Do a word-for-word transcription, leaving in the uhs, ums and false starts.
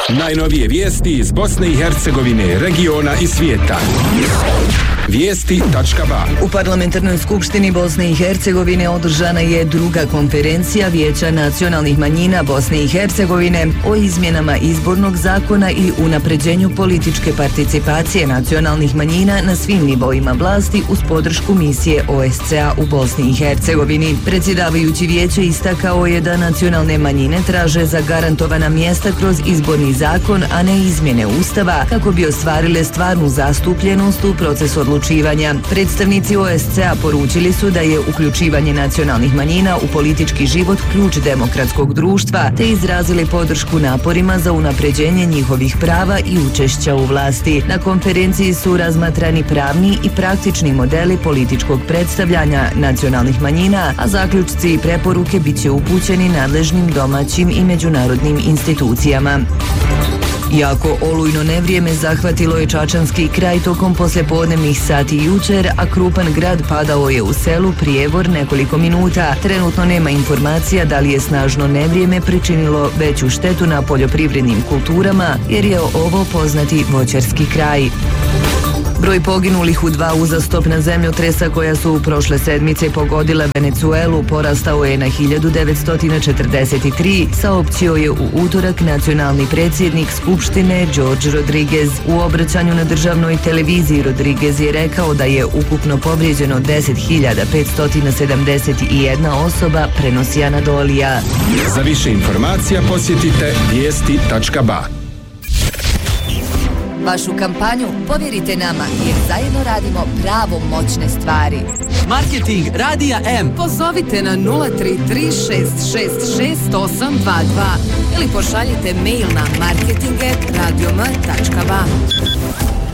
Najnovije vijesti iz Bosne i Hercegovine, regiona i svijeta. Vijesti tačka ba. U Parlamentarnoj skupštini Bosne i Hercegovine održana je druga konferencija Vijeća nacionalnih manjina Bosne i Hercegovine o izmjenama izbornog zakona i unapređenju političke participacije nacionalnih manjina na svim nivoima vlasti uz podršku misije O S C A u Bosni i Hercegovini. Predsjedavajući vijeće istakao je da nacionalne manjine traže zagarantovana mjesta kroz izborni zakon, a ne izmjene Ustava, kako bi ostvarile stvarnu zastupljenost u procesu odlučivanja. Predstavnici O S C A poručili su da je uključivanje nacionalnih manjina u politički život ključ demokratskog društva, te izrazili podršku naporima za unapređenje njihovih prava i učešća u vlasti. Na konferenciji su razmatrani pravni i praktični modeli političkog predstavljanja nacionalnih manjina, a zaključci i preporuke bit će upućeni nadležnim domaćim i međunarodnim institucijama. Jako olujno nevrijeme zahvatilo je čačanski kraj tokom poslijepodnevnih sati jučer, a krupan grad padao je u selu Prijevor nekoliko minuta. Trenutno nema informacija da li je snažno nevrijeme pričinilo veću štetu na poljoprivrednim kulturama, jer je ovo poznati voćarski kraj. Broj poginulih u dva uzastopna zemljotresa koja su prošle sedmice pogodila Venecuelu porastao je na hiljadu devetsto četrdeset tri, saopćio je u utorak nacionalni predsjednik Skupštine George Rodriguez. U obraćanju na državnoj televiziji Rodriguez je rekao da je ukupno povrijeđeno deset hiljada petsto sedamdeset jedna osoba, prenosi Anadolija. Za više informacija posjetite vijesti tačka ba. Vašu kampanju povjerite nama, jer zajedno radimo pravo moćne stvari. Marketing Radija M. Pozovite na nula tri tri šest šest šest osam dva dva ili pošaljite mail na marketing at radio m tačka ba.